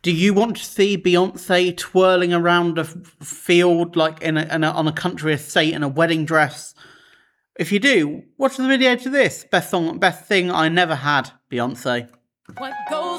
Do you want to see Beyonce twirling around a field like on a country estate in a wedding dress? If you do, watch the video to this. Best thing I never had, Beyonce. What goes